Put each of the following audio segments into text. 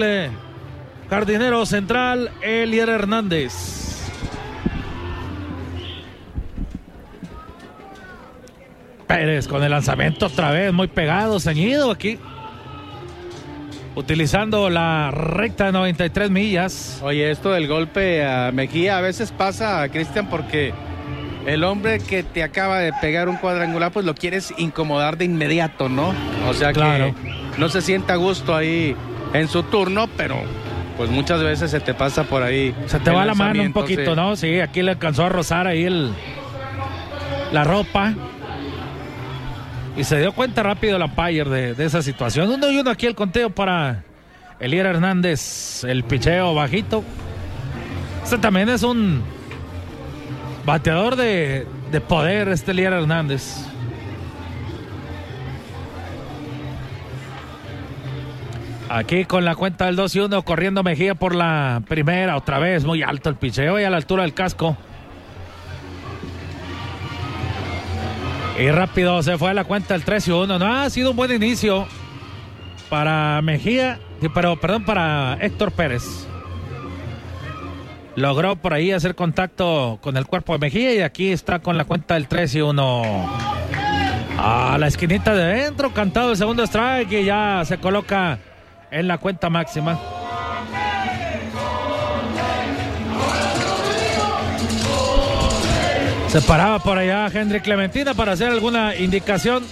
Jardinero central, Elier Hernández. Pérez con el lanzamiento otra vez, muy pegado, ceñido aquí. Utilizando la recta de 93 millas. Oye, esto del golpe a Mejía a veces pasa, Cristian, porque el hombre que te acaba de pegar un cuadrangular, pues lo quieres incomodar de inmediato, ¿no? O sea, claro, que no se sienta a gusto ahí en su turno, pero pues muchas veces se te pasa por ahí. Se te va la mano un poquito, sí. ¿No? Sí, aquí le alcanzó a rozar ahí la ropa. Y se dio cuenta rápido el umpire de esa situación. 1-1 aquí el conteo para Elier Hernández. El picheo bajito. Este también es un bateador de poder, Elier Hernández. Aquí con la cuenta del 2-1, corriendo Mejía por la primera. Otra vez muy alto el picheo y a la altura del casco. Y rápido se fue a la cuenta el 3-1. No, ha sido un buen inicio para Mejía, para Héctor Pérez. Logró por ahí hacer contacto con el cuerpo de Mejía y aquí está con la cuenta del 3-1. A la esquinita de adentro, cantado el segundo strike y ya se coloca en la cuenta máxima. Se paraba por allá Henry Clementina para hacer alguna indicación.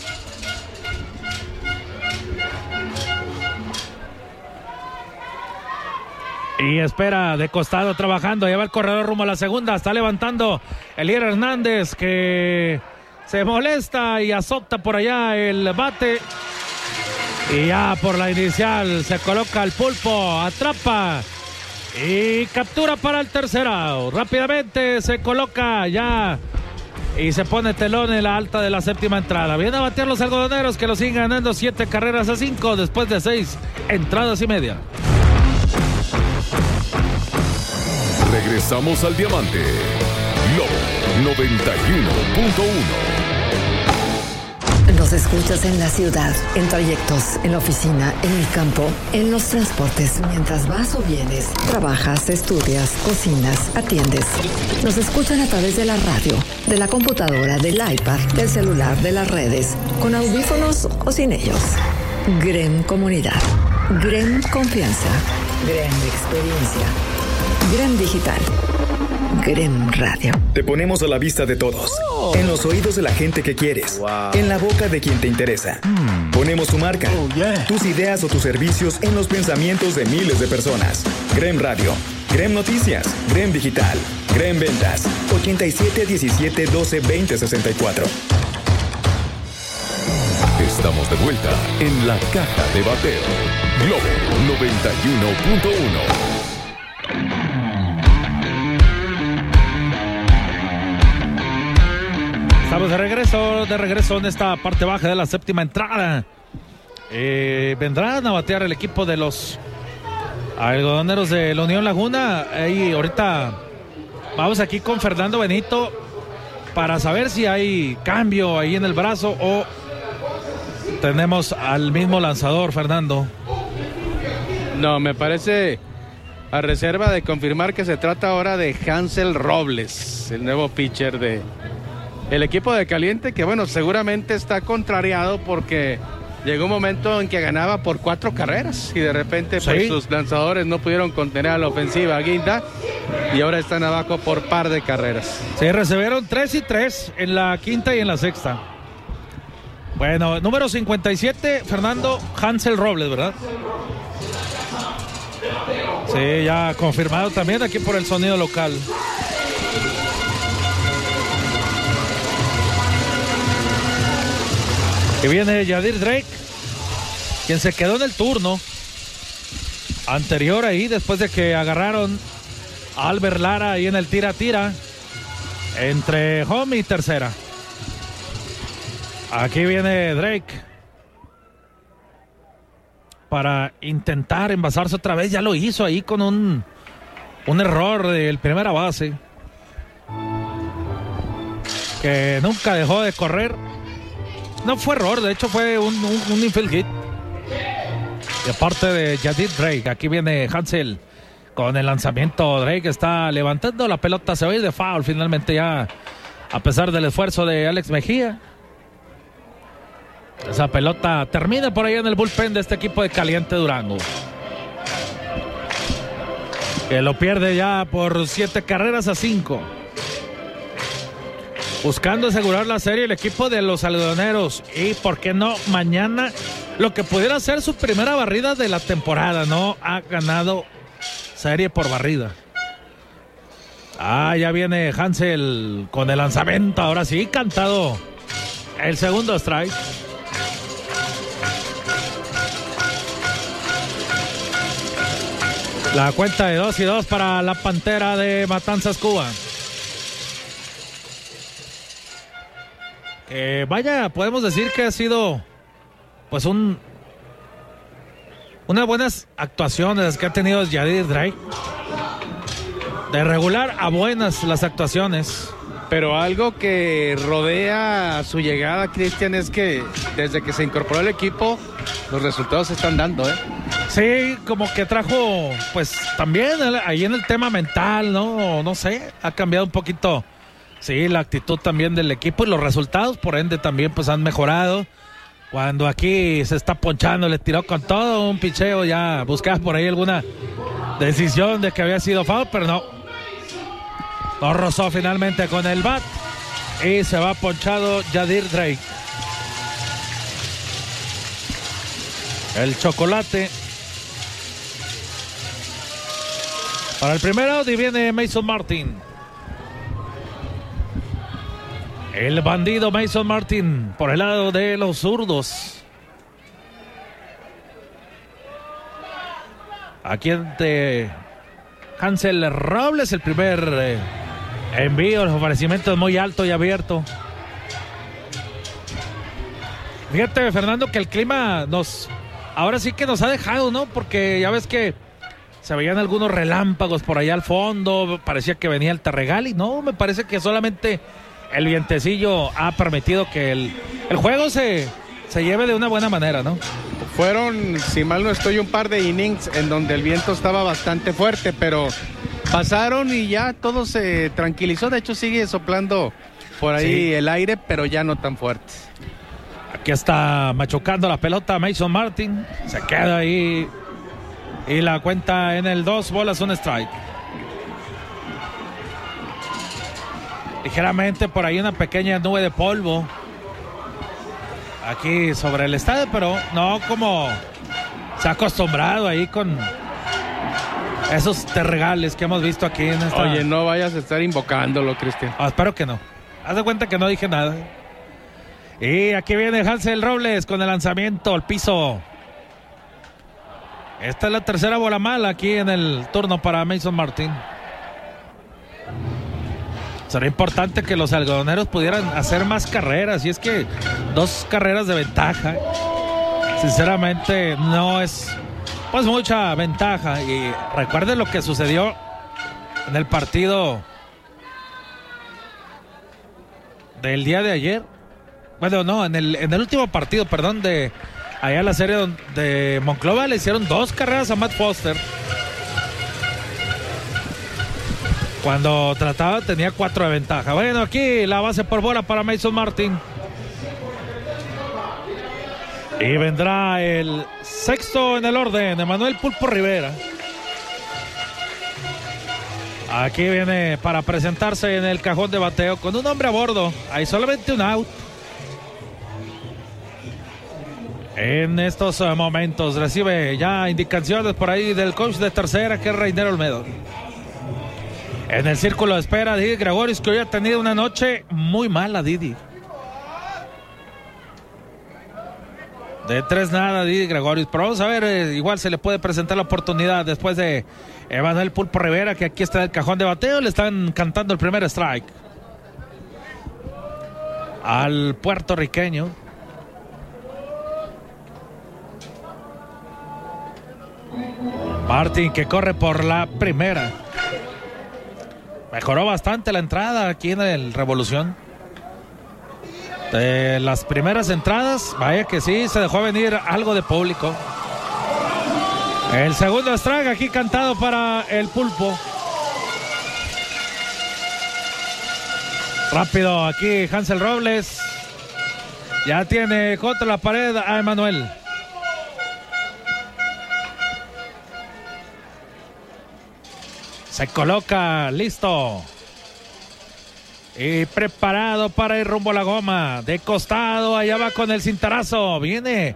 Y espera de costado trabajando. Lleva el corredor rumbo a la segunda. Está levantando Elier Hernández, que se molesta y azota por allá el bate. Y ya por la inicial se coloca el pulpo. Atrapa. Y captura para el tercer out. Rápidamente se coloca ya y se pone telón en la alta de la séptima entrada. Viene a batear los algodoneros, que lo siguen ganando 7-5 después de 6 entradas y media. Regresamos al Diamante. Lobo 91.1. Nos escuchas en la ciudad, en trayectos, en la oficina, en el campo, en los transportes. Mientras vas o vienes, trabajas, estudias, cocinas, atiendes. Nos escuchan a través de la radio, de la computadora, del iPad, del celular, de las redes, con audífonos o sin ellos. GREM Comunidad, GREM Confianza, GREM Experiencia, GREM Digital, GREM Radio. Te ponemos a la vista de todos, en los oídos de la gente que quieres, en la boca de quien te interesa. Ponemos tu marca, tus ideas o tus servicios en los pensamientos de miles de personas. GREM Radio, GREM Noticias, GREM Digital, GREM Ventas, 87 17 12 20 64. Estamos de vuelta en la caja de bateo. Globo 91.1. Estamos de regreso en esta parte baja de la séptima entrada. Vendrán a batear el equipo de los algodoneros de la Unión Laguna. Y ahorita vamos aquí con Fernando Benito para saber si hay cambio ahí en el brazo o tenemos al mismo lanzador, Fernando. No, me parece, a reserva de confirmar, que se trata ahora de Hansel Robles, el nuevo pitcher de el equipo de Caliente, que bueno, seguramente está contrariado porque llegó un momento en que ganaba por 4 carreras y de repente pues sus lanzadores no pudieron contener a la ofensiva a Guinda y ahora están abajo por par de carreras. Se recibieron 3-3 en la quinta y en la sexta. Bueno, número 57, Fernando, Hansel Robles, ¿verdad? Sí, ya confirmado también aquí por el sonido local. Y viene Yadir Drake, quien se quedó en el turno anterior ahí, después de que agarraron a Albert Lara ahí en el tira-tira entre home y tercera. Aquí viene Drake para intentar envasarse otra vez. Ya lo hizo ahí con un error del primera base, que nunca dejó de correr. No fue error, de hecho fue un infield hit. de parte de Yadir Drake. Aquí viene Hansel con el lanzamiento. Drake está levantando la pelota, se va a ir de foul finalmente ya, a pesar del esfuerzo de Alex Mejía. Esa pelota termina por ahí en el bullpen de este equipo de Caliente Durango, que lo pierde ya por 7-5. Buscando asegurar la serie el equipo de los algodoneros. Y por qué no, mañana lo que pudiera ser su primera barrida de la temporada. No ha ganado serie por barrida. Ya viene Hansel con el lanzamiento. Ahora sí, cantado el segundo strike. La cuenta de 2-2 para la Pantera de Matanzas, Cuba. Vaya, podemos decir que ha sido pues unas buenas actuaciones que ha tenido Yadir Drake. De regular a buenas las actuaciones. Pero algo que rodea su llegada, Cristian, es que desde que se incorporó al equipo, los resultados se están dando, ¿eh? Sí, como que trajo, pues también ahí en el tema mental, ¿no? No sé, ha cambiado un poquito, sí, la actitud también del equipo y los resultados, por ende, también pues han mejorado. Cuando aquí se está ponchando, le tiró con todo un picheo, ya buscaba por ahí alguna decisión de que había sido foul, pero no. Lo rozó finalmente con el bat y se va ponchado Yadir Drake. El chocolate. Para el primer out y viene Mason Martin. El bandido Mason Martin por el lado de los zurdos. Aquí ante Hansel Robles, el primer envío. El ofrecimiento es muy alto y abierto. Fíjate, Fernando, que el clima ahora sí que nos ha dejado, ¿no? Porque ya ves que se veían algunos relámpagos por allá al fondo, parecía que venía el Terregal y no, me parece que solamente el vientecillo ha permitido que el juego se lleve de una buena manera, ¿no? Fueron, si mal no estoy, un par de innings en donde el viento estaba bastante fuerte, pero pasaron y ya todo se tranquilizó. De hecho sigue soplando por ahí el aire, pero ya no tan fuerte. Aquí está machucando la pelota Mason Martin, se queda ahí y la cuenta en el 2-1 strike. Ligeramente por ahí una pequeña nube de polvo aquí sobre el estadio, pero no como se ha acostumbrado ahí con esos terregales que hemos visto aquí en esta... Oye, no vayas a estar invocándolo, Cristian. Espero que no. Haz de cuenta que no dije nada. Y aquí viene Hansel Robles con el lanzamiento al piso. Esta es la tercera bola mala aquí en el turno para Mason Martin. Será importante que los algodoneros pudieran hacer más carreras. Y es que 2 carreras de ventaja, sinceramente, no es pues mucha ventaja. Y recuerden lo que sucedió en el partido del día de ayer. Bueno, no, en el último partido, perdón, de allá la serie de Monclova le hicieron 2 carreras a Matt Foster. Cuando trataba tenía 4 de ventaja. Bueno, aquí la base por bola para Mason Martin. Y vendrá el sexto en el orden, Emanuel Pulpo Rivera. Aquí viene para presentarse en el cajón de bateo con un hombre a bordo. Hay solamente un out. En estos momentos recibe ya indicaciones por ahí del coach de tercera, que es Reiner Olmedo. En el círculo de espera, Didi Gregorius, que hoy ha tenido una noche muy mala, Didi. De 3-0, Didi Gregorius. Pero vamos a ver, igual se le puede presentar la oportunidad después de Emanuel Pulpo Rivera, que aquí está el cajón de bateo. Le están cantando el primer strike al puertorriqueño. Martin, que corre por la primera. Mejoró bastante la entrada aquí en el Revolución. De las primeras entradas, vaya que sí, se dejó venir algo de público. El segundo strike aquí cantado para el Pulpo. Rápido aquí Hansel Robles. Ya tiene contra la pared a Emanuel. Se coloca listo. Y preparado para ir rumbo a la goma. De costado, allá va con el cintarazo. Viene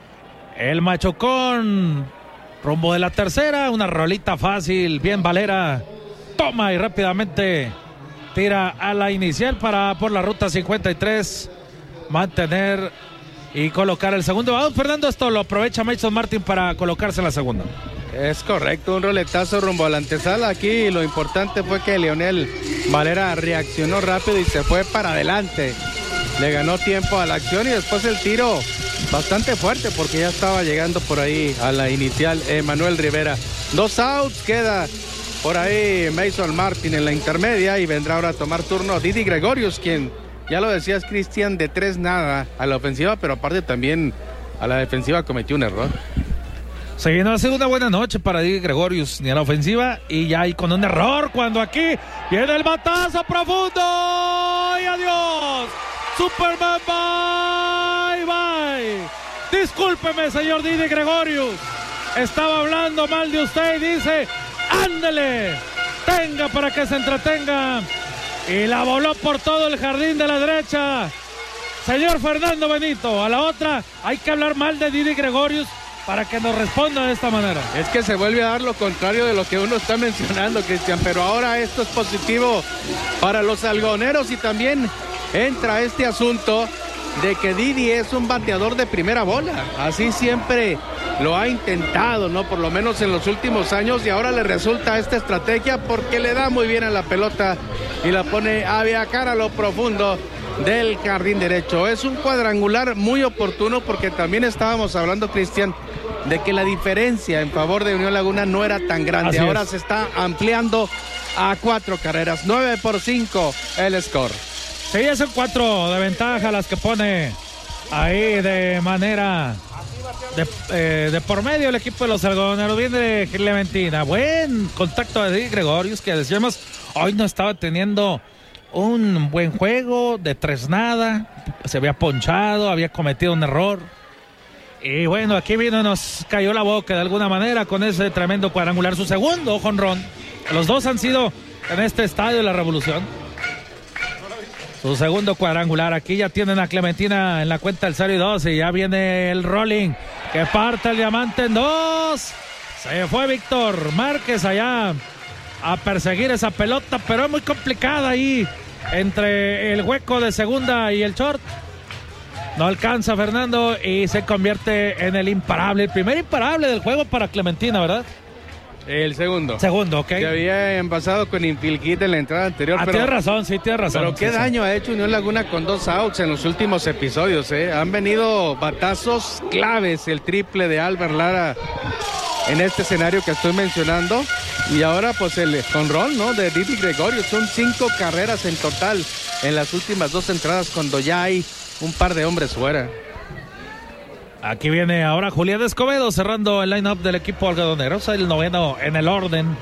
el machucón. Rumbo de la tercera. Una rolita fácil, bien Valera. Toma y rápidamente tira a la inicial para por la ruta 53. Mantener y colocar el segundo out. Fernando, esto lo aprovecha Mason Martin para colocarse en la segunda. Es correcto, un roletazo rumbo a la antesala. Aquí lo importante fue que Leonel Valera reaccionó rápido y se fue para adelante. Le ganó tiempo a la acción y después el tiro bastante fuerte porque ya estaba llegando por ahí a la inicial Emanuel Rivera. 2 outs, queda por ahí Mason Martin en la intermedia y vendrá ahora a tomar turno Didi Gregorius, quien, ya lo decías Cristian, de 3 nada a la ofensiva, pero aparte también a la defensiva cometió un error. Sí, no ha sido una buena noche para Didi Gregorius ni a la ofensiva y ya hay con un error cuando aquí viene el batazo profundo y adiós. Superman, bye, bye. Discúlpeme, señor Didi Gregorius. Estaba hablando mal de usted y dice, ándele, tenga para que se entretenga. Y la voló por todo el jardín de la derecha. Señor Fernando Benito, a la otra hay que hablar mal de Didi Gregorius para que nos responda de esta manera. Es que se vuelve a dar lo contrario de lo que uno está mencionando, Cristian, pero ahora esto es positivo para los algodoneros y también entra este asunto de que Didi es un bateador de primera bola. Así siempre lo ha intentado, ¿no? Por lo menos en los últimos años, y ahora le resulta esta estrategia porque le da muy bien a la pelota y la pone a viajar a lo profundo del jardín derecho. Es un cuadrangular muy oportuno porque también estábamos hablando, Cristian, de que la diferencia en favor de Unión Laguna no era tan grande. Así ahora es. se está ampliando a 4 carreras, 9-5 el score. Sí, son 4 de ventaja las que pone ahí de manera de por medio el equipo de los algodoneros. Viene de Clementina. Buen contacto de Didi Gregorius, que decíamos hoy no estaba teniendo un buen juego, de 3 nada, se había ponchado, había cometido un error. Y bueno, aquí vino, nos cayó la boca de alguna manera con ese tremendo cuadrangular, su segundo jonrón. Los dos han sido en este estadio de la Revolución. Su segundo cuadrangular. Aquí ya tienen a Clementina en la cuenta del 0 y 2 y ya viene el rolling que parte el diamante en 2. Se fue Víctor Márquez allá a perseguir esa pelota, pero es muy complicada ahí entre el hueco de segunda y el short. No alcanza Fernando y se convierte en el imparable, el primer imparable del juego para Clementina, ¿verdad? El segundo. Segundo, ok. Se había envasado con Infilquit en la entrada anterior. Pero tienes razón, sí, tienes razón. Pero qué sí, daño ha hecho Unión Laguna con 2 outs en los últimos episodios, ¿eh? Han venido batazos claves, el triple de Albert Lara en este escenario que estoy mencionando. Y ahora pues el jonrón, ¿no? De Didi Gregorius. Son 5 carreras en total en las últimas 2 entradas cuando ya hay un par de hombres fuera. Aquí viene ahora Julián Escobedo cerrando el line-up del equipo algodonero. Es el 9º en el orden.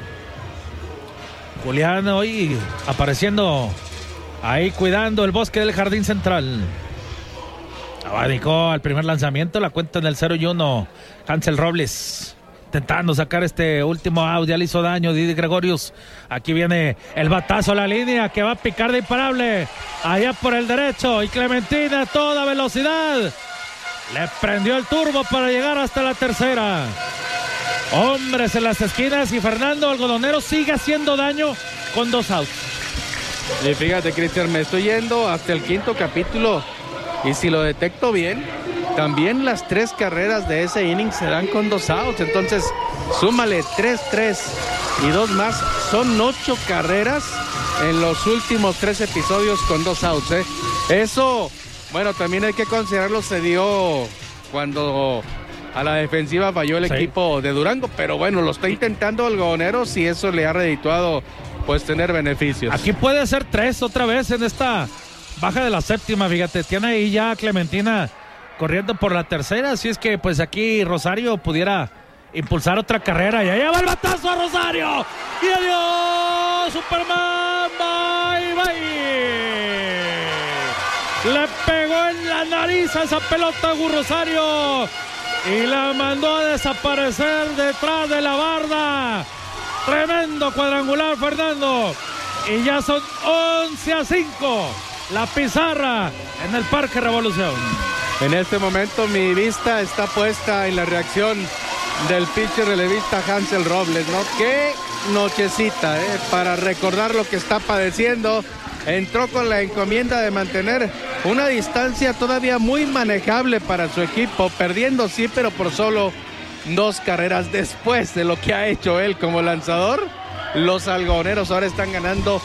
Julián hoy apareciendo ahí cuidando el bosque del jardín central. Abanicó al primer lanzamiento, la cuenta en el 0 y 1. Hansel Robles intentando sacar este último out, ya le hizo daño Didi Gregorius. Aquí viene el batazo a la línea que va a picar de imparable. Allá por el derecho y Clementina a toda velocidad. Le prendió el turbo para llegar hasta la tercera. Hombres en las esquinas y Fernando Algodonero sigue haciendo daño con 2 outs. Y fíjate, Cristian, me estoy yendo hasta el 5º capítulo y si lo detecto bien, también las 3 carreras de ese inning se dan con 2 outs. Entonces, súmale 3 y 2 más. Son 8 carreras en los últimos 3 episodios con 2 outs, ¿eh? Eso, bueno, también hay que considerarlo, se dio cuando a la defensiva falló el equipo de Durango. Pero bueno, lo está intentando Algodoneros y eso le ha redituado pues tener beneficios. Aquí puede ser 3 otra vez en esta baja de la séptima, fíjate. Tiene ahí ya Clementina corriendo por la tercera, así es que pues aquí Rosario pudiera impulsar otra carrera. Y ahí va el batazo a Rosario. Y adiós, Superman. Bye, bye. Le pegó en la nariz a esa pelota a Gus Rosario y la mandó a desaparecer detrás de la barda. Tremendo cuadrangular, Fernando. Y ya son 11-5 la pizarra en el Parque Revolución. En este momento mi vista está puesta en la reacción del pitcher relevista Hansel Robles, ¿no? Qué nochecita, para recordar lo que está padeciendo. Entró con la encomienda de mantener una distancia todavía muy manejable para su equipo, perdiendo sí, pero por solo 2 carreras después de lo que ha hecho él como lanzador. Los algodoneros ahora están ganando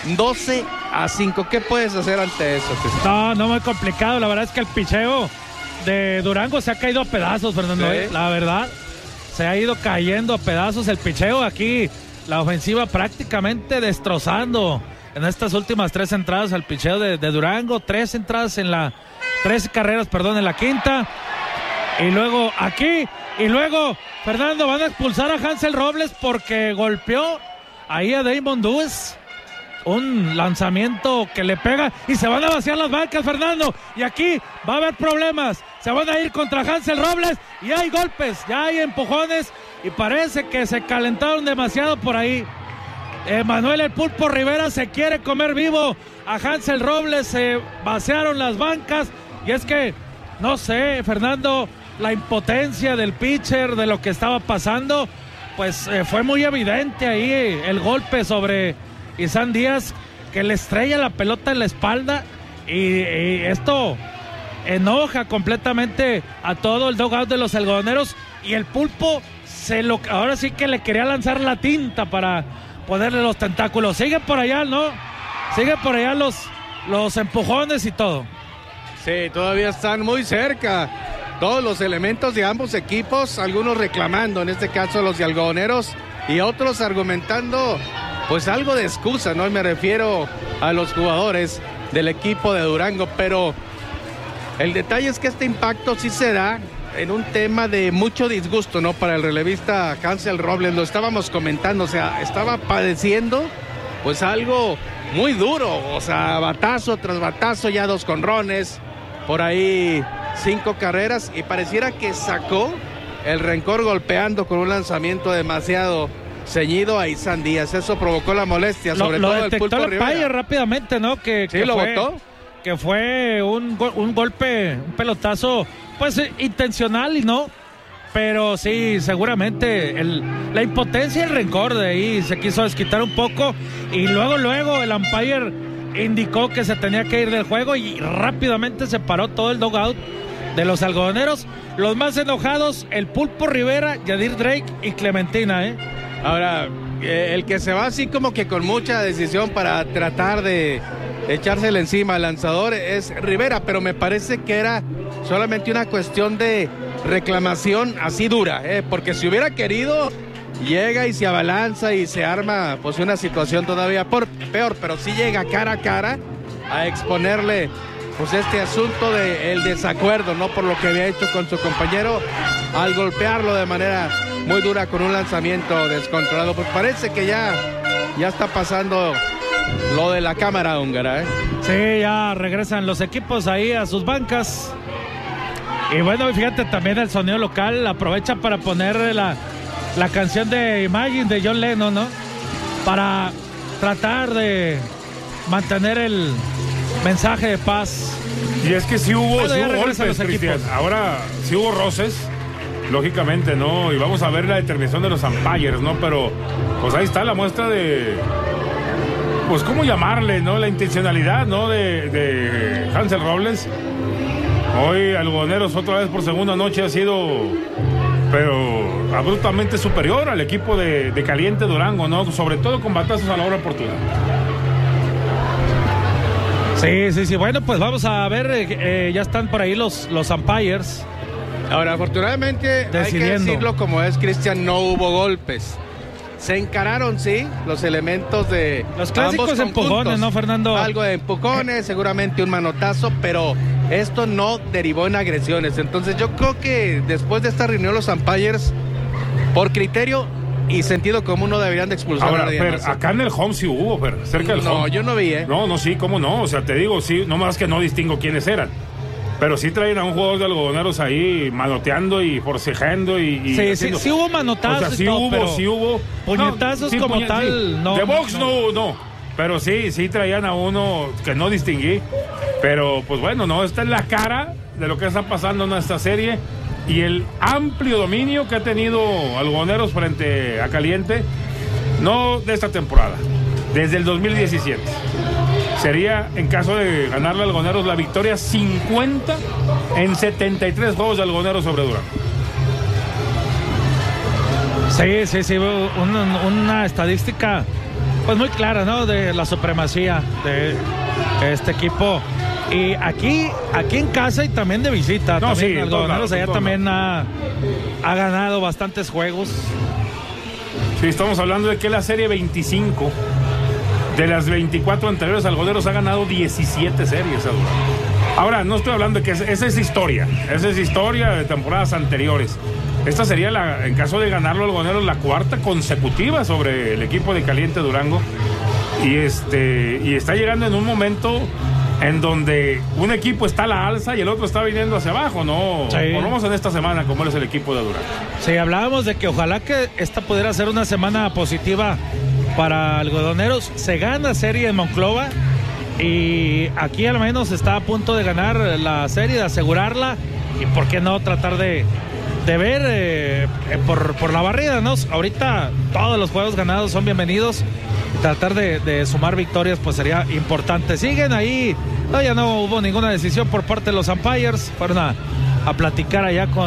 12-5. ¿Qué puedes hacer ante eso? No, muy complicado. La verdad es que el picheo de Durango se ha caído a pedazos, Fernando. ¿Sí? La verdad, se ha ido cayendo a pedazos el picheo. Aquí la ofensiva prácticamente destrozando en estas últimas 3 entradas al picheo de Durango. 3 entradas en la... 3 carreras, perdón, en la quinta. Y luego aquí, y luego, Fernando, van a expulsar a Hansel Robles porque golpeó ahí a Damon Dues. Un lanzamiento que le pega y se van a vaciar las bancas, Fernando. Y aquí va a haber problemas. Se van a ir contra Hansel Robles y hay golpes, ya hay empujones y parece que se calentaron demasiado por ahí. Manuel El Pulpo Rivera se quiere comer vivo a Hansel Robles. Se vaciaron las bancas y es que, no sé, Fernando, la impotencia del pitcher de lo que estaba pasando, pues fue muy evidente ahí el golpe sobre Isan Díaz, que le estrella la pelota en la espalda y esto enoja completamente a todo el dugout de los algodoneros y el Pulpo ahora sí que le quería lanzar la tinta para ponerle los tentáculos. Sigue por allá, ¿no? Sigue por allá los empujones y todo. Sí, todavía están muy cerca todos los elementos de ambos equipos, algunos reclamando, en este caso los de algodoneros, y otros argumentando pues algo de excusa, ¿no? Y me refiero a los jugadores del equipo de Durango, pero el detalle es que este impacto sí se da en un tema de mucho disgusto, ¿no? Para el relevista Hansel Robles, lo estábamos comentando, o sea, estaba padeciendo pues algo muy duro, o sea, batazo tras batazo, ya 2 jonrones, por ahí 5 carreras, y pareciera que sacó el rencor golpeando con un lanzamiento demasiado ceñido a Isan Díaz. Eso provocó la molestia, sobre todo el Pulpo Rivera. Payer rápidamente, ¿no? Sí, lo botó. Que fue un golpe, un pelotazo, pues intencional y no. Pero sí, seguramente la impotencia y el rencor de ahí se quiso desquitar un poco. Y luego el umpire indicó que se tenía que ir del juego y rápidamente se paró todo el dugout de los algodoneros. Los más enojados, el Pulpo Rivera, Yadir Drake y Clementina, Ahora, el que se va así como que con mucha decisión para tratar de echársele encima al lanzador es Rivera, pero me parece que era solamente una cuestión de reclamación así dura, porque si hubiera querido, llega y se abalanza y se arma pues una situación todavía peor, pero sí llega cara a cara a exponerle pues este asunto del desacuerdo, ¿no? Por lo que había hecho con su compañero al golpearlo de manera muy dura con un lanzamiento descontrolado. Pues parece que ya está pasando lo de la cámara húngara, Sí, ya regresan los equipos ahí a sus bancas. Y bueno, fíjate, también el sonido local aprovecha para poner la canción de Imagine de John Lennon, ¿no? Para tratar de mantener el mensaje de paz. Y es que sí hubo golpes, Cristian. Ahora sí hubo roces, lógicamente, ¿no? Y vamos a ver la determinación de los umpires, ¿no? Pero pues ahí está la muestra de, pues cómo llamarle, ¿no? La intencionalidad, ¿no? De Hansel Robles. Hoy algodoneros otra vez por segunda noche ha sido, pero abruptamente superior al equipo de Caliente Durango, ¿no? Sobre todo con batazos a la hora oportuna. Sí. Bueno, pues vamos a ver, ya están por ahí los umpires. Ahora, afortunadamente, hay que decirlo como es, Cristian, no hubo golpes. Se encararon, sí, los elementos de los clásicos empujones, ¿no, Fernando? Algo de empujones, seguramente un manotazo, pero esto no derivó en agresiones. Entonces yo creo que después de esta reunión los umpires Por criterio y sentido común no deberían de expulsar Ahora, a nadie pero más. acá en el home sí hubo, pero cerca del home. No, yo no vi, No, sí, cómo no. O sea, te digo, sí, no más que no distingo quiénes eran. Pero sí traen a un jugador de Algodoneros ahí manoteando y forcejeando y sí hubo manotazos. O sea, sí hubo. Puñetazos como tal, no. De box no. Pero sí traían a uno que no distinguí. Pero, pues bueno, no, esta es la cara de lo que está pasando en esta serie. Y el amplio dominio que ha tenido Algodoneros frente a Caliente, no de esta temporada, desde el 2017. Sería, en caso de ganarle a Algodoneros, la victoria 50 en 73 juegos de Algodoneros sobre Durango. Sí, una estadística pues muy clara, ¿no? De la supremacía de este equipo. Y aquí en casa y también de visita. No, también sí, Algodoneros allá todo también ha ganado bastantes juegos. Sí, estamos hablando de que la serie 25 de las 24 anteriores, Algodoneros ha ganado 17 series a Durango. Ahora, no estoy hablando de que esa es historia de temporadas anteriores. Esta sería, en caso de ganarlo Algodoneros, la cuarta consecutiva sobre el equipo de Caliente Durango. Y está llegando en un momento en donde un equipo está a la alza y el otro está viniendo hacia abajo, ¿no? Sí. Por lo menos en esta semana, como es el equipo de Durango. Sí, hablábamos de que ojalá que esta pudiera ser una semana positiva para Algodoneros. Se gana serie en Monclova y aquí al menos está a punto de ganar la serie, de asegurarla, y por qué no tratar de ver por la barrida, ¿no? Ahorita todos los juegos ganados son bienvenidos. Tratar de sumar victorias pues sería importante. Siguen ahí, ya no hubo ninguna decisión por parte de los umpires. Fueron a platicar allá con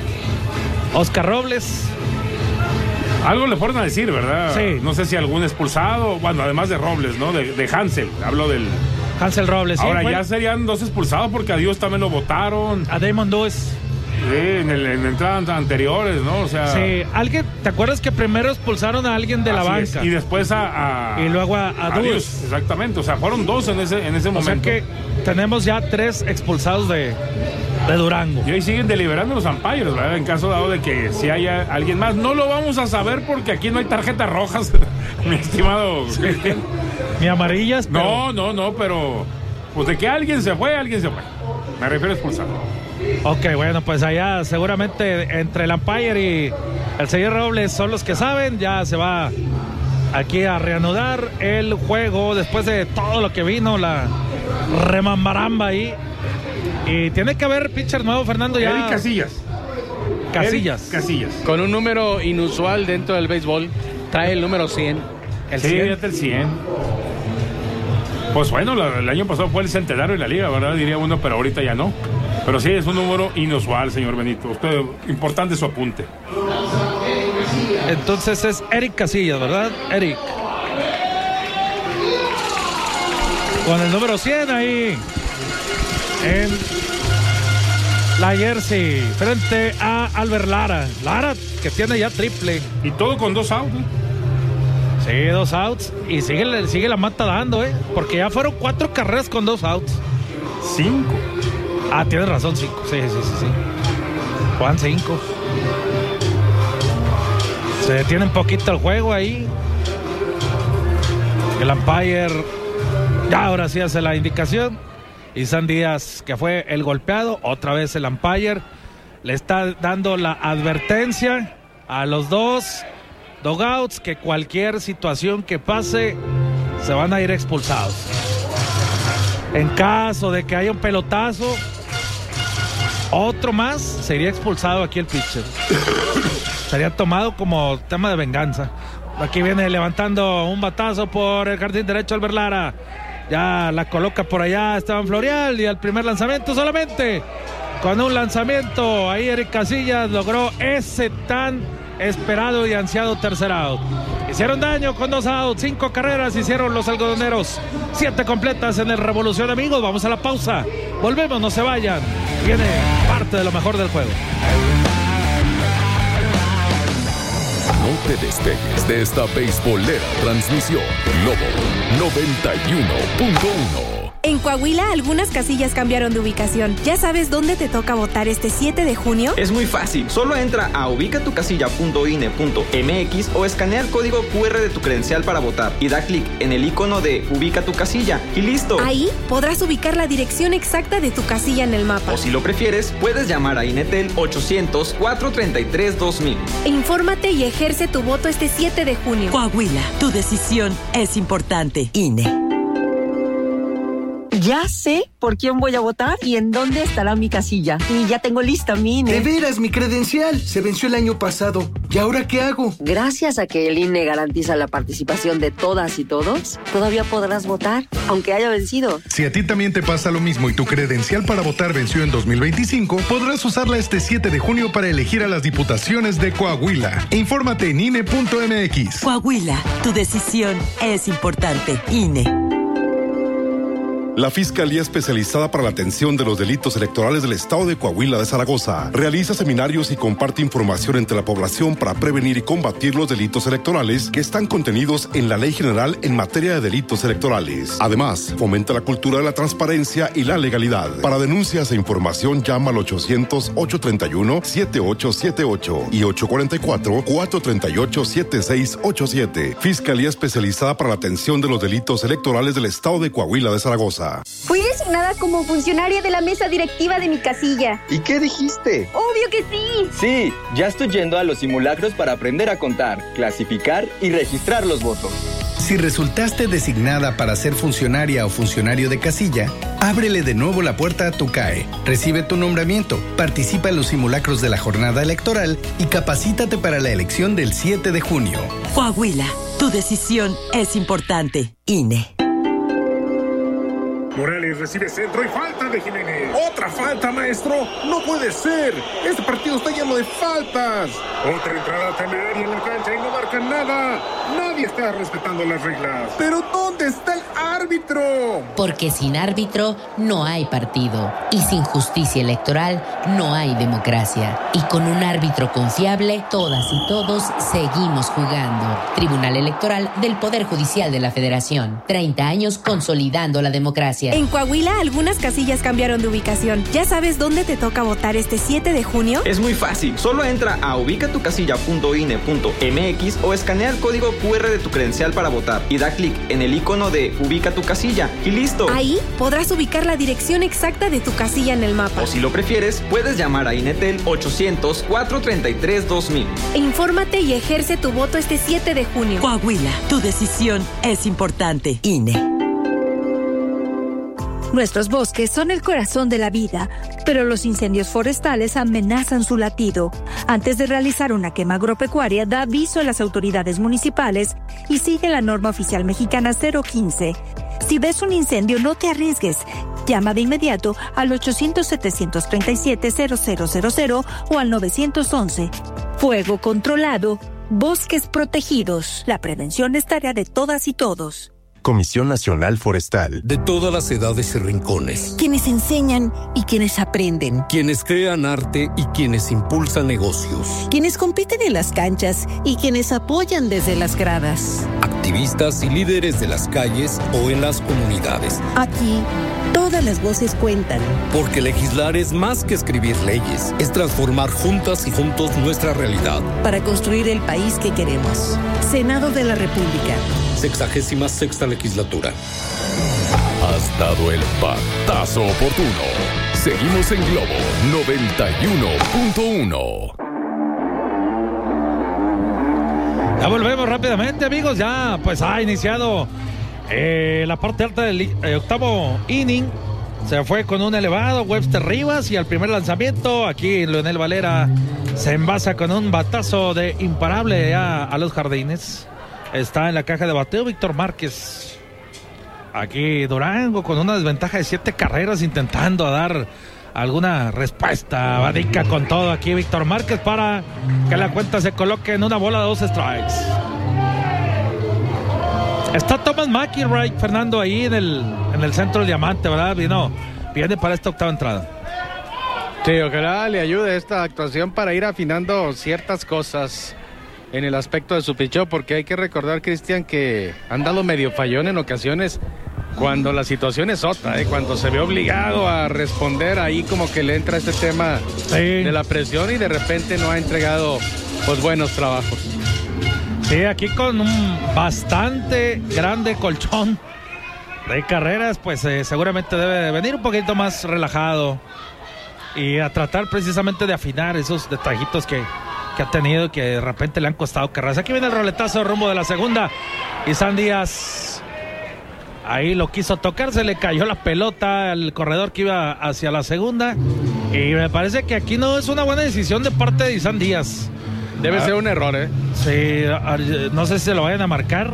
Oscar Robles. Algo le fueron a decir, ¿verdad? Sí. No sé si algún expulsado, bueno, además de Robles, ¿no? De Hansel, hablo del... Hansel Robles. Ahora sí, ya serían 2 expulsados porque a Dios también lo votaron. A Damon Dewes. Sí, en entradas anteriores, ¿no? O sea... Sí, ¿te acuerdas que primero expulsaron a alguien de la banca? Es. Y después y luego a Dewes. Exactamente, o sea, fueron 2 en ese momento. O sea que tenemos ya 3 expulsados de Durango. Y ahí siguen deliberando los umpires, ¿verdad? En caso dado de que si haya alguien más. No lo vamos a saber porque aquí no hay tarjetas rojas, mi estimado Cristian. Ni amarillas, pero... No, pero... Pues de que alguien se fue. Me refiero a expulsado. Ok, bueno, pues allá seguramente entre el umpire y el señor Robles son los que saben. Ya se va aquí a reanudar el juego después de todo lo que vino, la remambaramba ahí. Y tiene que haber pitcher nuevo, Fernando, ya. Eric Casillas. Con un número inusual dentro del béisbol. Trae el número 100. El 100. Pues bueno, el año pasado fue el centenario de la liga, ¿verdad? Diría uno, pero ahorita ya no. Pero sí, es un número inusual, señor Benito. Usted, importante su apunte. Entonces es Eric Casillas, ¿verdad? Eric. Con el número 100 ahí en la jersey, frente a Albert Lara. Lara, que tiene ya triple. Y todo con 2 outs, ¿eh? Sí, 2 outs. Y sigue la mata dando, porque ya fueron 4 carreras con 2 outs. 5. Ah, tienes razón, 5. Sí. Juan 5. Se detiene un poquito el juego ahí. El umpire ya ahora sí hace la indicación. Y San Díaz, que fue el golpeado, otra vez el umpire le está dando la advertencia a los 2 dugouts que cualquier situación que pase se van a ir expulsados. En caso de que haya un pelotazo, otro más sería expulsado aquí el pitcher. Sería tomado como tema de venganza. Aquí viene levantando un batazo por el jardín derecho Albert Lara. Ya la coloca por allá Esteban Florial y al primer lanzamiento solamente. Con un lanzamiento ahí Eric Casillas logró ese tan esperado y ansiado tercer out. Hicieron daño con 2 outs, 5 carreras hicieron los algodoneros, 7 completas en el Revolución, amigos. Vamos a la pausa, volvemos, no se vayan. Viene parte de lo mejor del juego. No te despegues de esta beisbolera transmisión. Globo 91.1. En Coahuila, algunas casillas cambiaron de ubicación. ¿Ya sabes dónde te toca votar este 7 de junio? Es muy fácil. Solo entra a ubicatucasilla.ine.mx o escanea el código QR de tu credencial para votar y da clic en el icono de Ubica tu casilla y listo. Ahí podrás ubicar la dirección exacta de tu casilla en el mapa. O si lo prefieres, puedes llamar a INETEL 800-433-2000. Infórmate y ejerce tu voto este 7 de junio. Coahuila, tu decisión es importante. INE. Ya sé por quién voy a votar y en dónde estará mi casilla. Y ya tengo lista mi INE. De veras, mi credencial se venció el año pasado. ¿Y ahora qué hago? Gracias a que el INE garantiza la participación de todas y todos, todavía podrás votar, aunque haya vencido. Si a ti también te pasa lo mismo y tu credencial para votar venció en 2025, podrás usarla este 7 de junio para elegir a las diputaciones de Coahuila. Infórmate en INE.mx. Coahuila, tu decisión es importante. INE. La Fiscalía Especializada para la Atención de los Delitos Electorales del Estado de Coahuila de Zaragoza realiza seminarios y comparte información entre la población para prevenir y combatir los delitos electorales que están contenidos en la Ley General en materia de delitos electorales. Además, fomenta la cultura de la transparencia y la legalidad. Para denuncias e información, llama al 800-831-7878 y 844-438-7687. Fiscalía Especializada para la Atención de los Delitos Electorales del Estado de Coahuila de Zaragoza. Fui designada como funcionaria de la mesa directiva de mi casilla. ¿Y qué dijiste? ¡Obvio que sí! Sí, ya estoy yendo a los simulacros para aprender a contar, clasificar y registrar los votos. Si resultaste designada para ser funcionaria o funcionario de casilla, ábrele de nuevo la puerta a tu CAE, recibe tu nombramiento, participa en los simulacros de la jornada electoral y capacítate para la elección del 7 de junio. Coahuila, tu decisión es importante. INE. Morales recibe centro y falta de Jiménez. ¡Otra falta, maestro! ¡No puede ser! ¡Este partido está lleno de faltas! Otra entrada temeraria en la cancha y no marcan nada. Nadie está respetando las reglas. ¿Pero dónde está el árbitro? Porque sin árbitro no hay partido. Y sin justicia electoral no hay democracia. Y con un árbitro confiable, todas y todos seguimos jugando. Tribunal Electoral del Poder Judicial de la Federación. 30 años consolidando la democracia. En Coahuila, algunas casillas cambiaron de ubicación. ¿Ya sabes dónde te toca votar este 7 de junio? Es muy fácil. Solo entra a ubicatucasilla.ine.mx o escanea el código QR de tu credencial para votar y da clic en el icono de Ubica tu casilla y listo. Ahí podrás ubicar la dirección exacta de tu casilla en el mapa. O si lo prefieres, puedes llamar a INETEL 800-433-2000. Infórmate y ejerce tu voto este 7 de junio. Coahuila, tu decisión es importante. INE. Nuestros bosques son el corazón de la vida, pero los incendios forestales amenazan su latido. Antes de realizar una quema agropecuaria, da aviso a las autoridades municipales y sigue la norma oficial mexicana 015. Si ves un incendio, no te arriesgues. Llama de inmediato al 800-737-0000 o al 911. Fuego controlado, bosques protegidos. La prevención es tarea de todas y todos. Comisión Nacional Forestal. De todas las edades y rincones. Quienes enseñan y quienes aprenden. Quienes crean arte y quienes impulsan negocios. Quienes compiten en las canchas y quienes apoyan desde las gradas. Activistas y líderes de las calles o en las comunidades. Aquí, todas las voces cuentan. Porque legislar es más que escribir leyes. Es transformar juntas y juntos nuestra realidad. Para construir el país que queremos. Senado de la República. 66ª legislatura. Has dado el patazo oportuno. Seguimos en Globo 91.1. Ya volvemos rápidamente, amigos. Ya pues ha iniciado la parte alta del octavo inning. Se fue con un elevado Webster Rivas y al primer lanzamiento aquí Leonel Valera se envasa con un batazo de imparable a los jardines. Está en la caja de bateo Víctor Márquez. Aquí Durango con una desventaja de 7 carreras intentando dar alguna respuesta. Badica con todo aquí Víctor Márquez para que la cuenta se coloque en una bola de 2 strikes. Está Thomas McIlroy, Fernando, ahí en el centro del diamante, ¿verdad? Viene para esta octava entrada. Sí, ojalá le ayude esta actuación para ir afinando ciertas cosas en el aspecto de su picheo, porque hay que recordar, Cristian, que han dado medio fallón en ocasiones cuando la situación es otra, cuando se ve obligado a responder, ahí como que le entra este tema de la presión y de repente no ha entregado pues buenos trabajos. Sí, aquí con un bastante grande colchón de carreras, pues seguramente debe de venir un poquito más relajado y a tratar precisamente de afinar esos detallitos que ha tenido y que de repente le han costado carreras. Aquí viene el roletazo rumbo de la segunda. Isan Díaz ahí lo quiso tocar, se le cayó la pelota al corredor que iba hacia la segunda y me parece que aquí no es una buena decisión de parte de Isan Díaz. Debe ser un error, Sí, no sé si se lo vayan a marcar.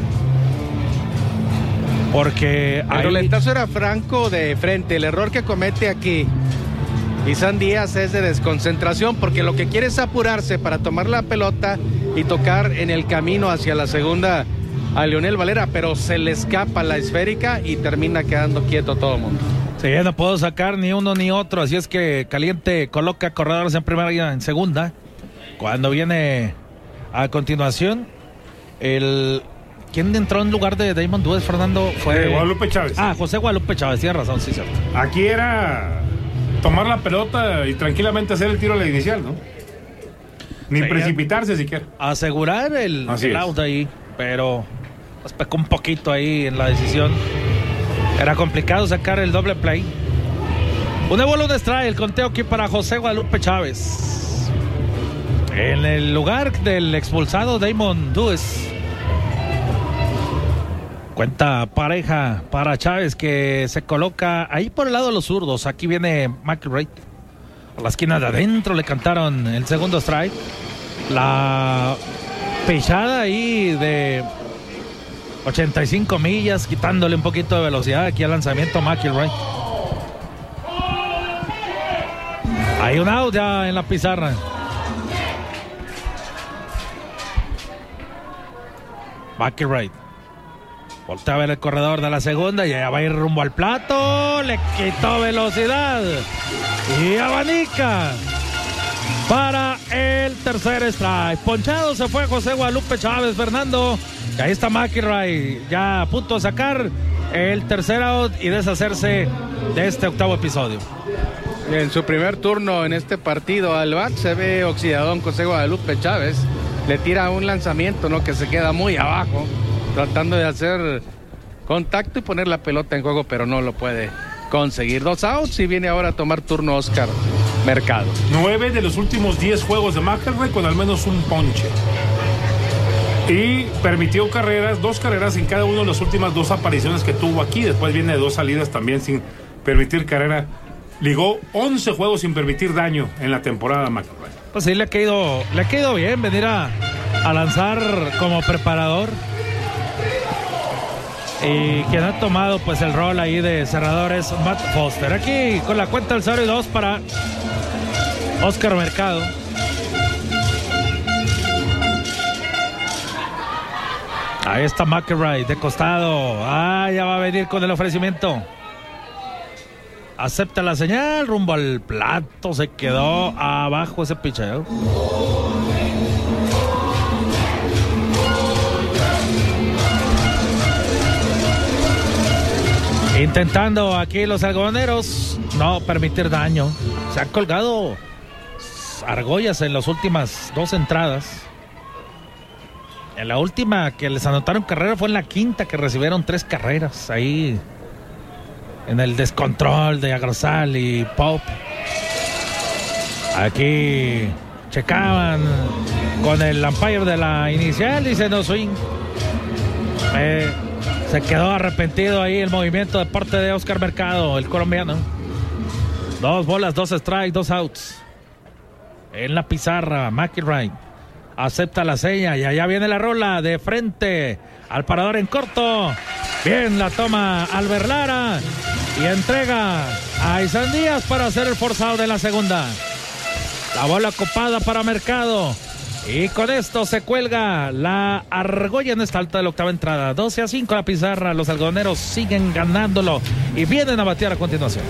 Porque el roletazo era franco de frente. El error que comete aquí Isan Díaz es de desconcentración, porque lo que quiere es apurarse para tomar la pelota y tocar en el camino hacia la segunda a Leonel Valera, pero se le escapa la esférica y termina quedando quieto todo el mundo. Sí, no puedo sacar ni uno ni otro, así es que Caliente coloca corredores en primera y en segunda. Cuando viene a continuación ¿quién entró en lugar de Damon Dúez, Fernando? Fue Guadalupe Chávez. José Guadalupe Chávez, tiene razón, sí, cierto. Aquí era tomar la pelota y tranquilamente hacer el tiro a la inicial, ¿no? Ni precipitarse siquiera. Asegurar el out ahí, pero pecó un poquito ahí en la decisión. Era complicado sacar el doble play. Una bola, un strike, el conteo aquí para José Guadalupe Chávez. En el lugar del expulsado Damon Dúez. Cuenta pareja para Chávez, que se coloca ahí por el lado de los zurdos. Aquí viene McElroy. A la esquina de adentro le cantaron el segundo strike. La pechada ahí de 85 millas, quitándole un poquito de velocidad aquí al lanzamiento McElroy. Hay un out ya en la pizarra. McElroy voltea a ver el corredor de la segunda y ya va a ir rumbo al plato. Le quitó velocidad y abanica para el tercer strike. Ponchado se fue José Guadalupe Chávez, Fernando. Y ahí está McElroy ya a punto de sacar el tercer out y deshacerse de este octavo episodio. En su primer turno en este partido al bat se ve oxidadón José Guadalupe Chávez. Le tira un lanzamiento, ¿no?, que se queda muy abajo, tratando de hacer contacto y poner la pelota en juego, pero no lo puede conseguir. 2 outs y viene ahora a tomar turno Oscar Mercado. 9 de los últimos 10 juegos de McElroy con al menos un ponche. Y permitió 2 carreras en cada una de las últimas 2 apariciones que tuvo aquí. Después viene 2 salidas también sin permitir carrera. Ligó 11 juegos sin permitir daño en la temporada McElroy. Pues sí, le ha caído bien venir a lanzar como preparador. Y quien ha tomado pues el rol ahí de cerrador es Matt Foster. Aquí con la cuenta del 0-2 para Oscar Mercado. Ahí está McElroy de costado. Ya va a venir con el ofrecimiento. Acepta la señal, rumbo al plato. Se quedó abajo ese picheo. Intentando aquí los algodoneros no permitir daño. Se han colgado argollas en las últimas 2 entradas. En la última que les anotaron carrera fue en la quinta, que recibieron 3 carreras ahí en el descontrol de Agrosal y Pop. Aquí checaban con el umpire de la inicial y se no swing. Se quedó arrepentido ahí el movimiento de parte de Oscar Mercado, el colombiano. 2 bolas, 2 strikes, 2 outs. En la pizarra, McElroy acepta la seña y allá viene la rola de frente al parador en corto. Bien, la toma Albert Lara y entrega a Isan Díaz para hacer el forzado de la segunda. La bola copada para Mercado. Y con esto se cuelga la argolla en esta alta de la octava entrada. 12-5 la pizarra. Los algodoneros siguen ganándolo y vienen a batear a continuación.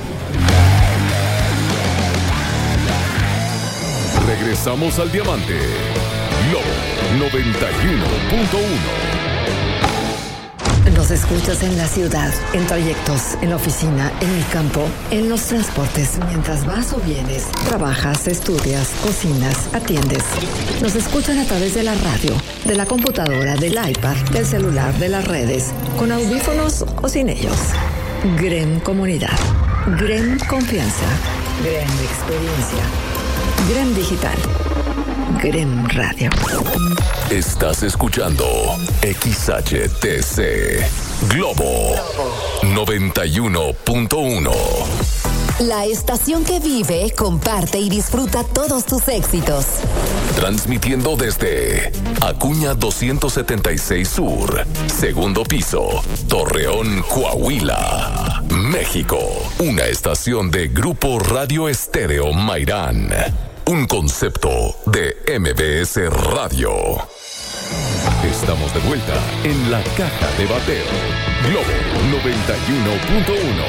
Regresamos al Diamante. Globo 91.1. Nos escuchas en la ciudad, en trayectos, en la oficina, en el campo, en los transportes, mientras vas o vienes, trabajas, estudias, cocinas, atiendes. Nos escuchan a través de la radio, de la computadora, del iPad, del celular, de las redes, con audífonos o sin ellos. GREM Comunidad, GREM Confianza, GREM Experiencia, GREM Digital, GREM Radio. Estás escuchando XHTC Globo 91.1. La estación que vive, comparte y disfruta todos tus éxitos. Transmitiendo desde Acuña 276 Sur, segundo piso, Torreón, Coahuila, México. Una estación de Grupo Radio Estéreo Mairán. Un concepto de MBS Radio. Estamos de vuelta en la caja de bateo. Globo 91.1.